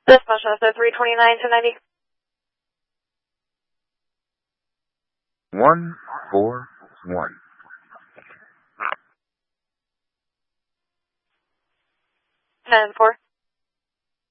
This motion is 329 to 90. 141. 10-4.